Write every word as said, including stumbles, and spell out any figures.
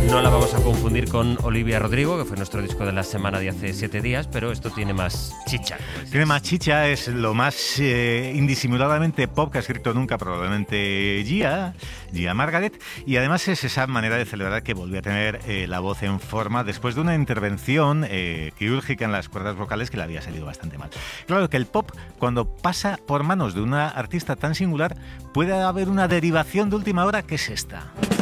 No la vamos a confundir con Olivia Rodrigo, que fue nuestro disco de la semana de hace siete días, pero esto tiene más chicha. Tiene más chicha, es lo más eh, indisimuladamente pop que ha escrito nunca probablemente Gia, Gia Margaret, y además es esa manera de celebrar que volvió a tener eh, la voz en forma después de una intervención eh, quirúrgica en las cuerdas vocales que le había salido bastante mal. Claro que el pop, cuando pasa por manos de una artista tan singular, puede haber una derivación de última hora que es esta.